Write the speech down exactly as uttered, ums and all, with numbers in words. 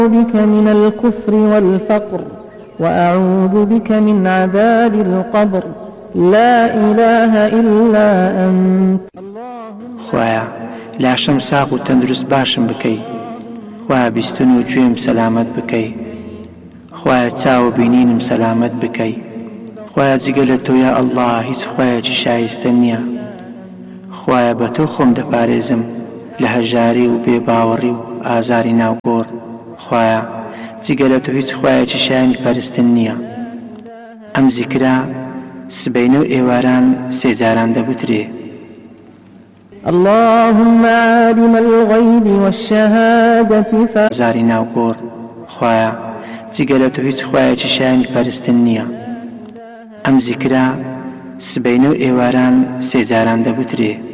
بك من الكفر والفقر وأعوذ بك من عذاب القبر لا إله إلا أنت. خوایا لاشم ساق و تندرست باشم بکەی، خوایا بیستن و گوێم سەلامەت بکەی، خوایا چاو بینینم سەلامەت بکەی، خوایا جگە لە تۆ یا ئەڵڵا هیچ خوایەکی شایستە نییە، خوایا بە تۆ خۆم دەپارێزم لە هەژاری و بێباوەڕی و ئازاری ناوگۆڕ، خوایا جگە لە تۆ هیچ خوایەکی شایانی پەرستن نییە. ئەم زیکرا سبەینە و ئێواران سێجاران دەگوترێ. اللهم عالم الغيب والشهادة ف زاری ناوگۆڕ، خوایا جگە لە تۆ هیچ خوایەکی شایانی پەرستن نییە. ئەم زیکرا سبەینە و ئێواران سێجاران دەگوترێ.